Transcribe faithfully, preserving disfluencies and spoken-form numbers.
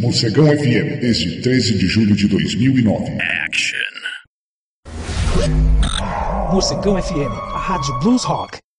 Mocegão F M, desde treze de julho de dois mil e nove. Mocegão F M, a rádio Blues Rock.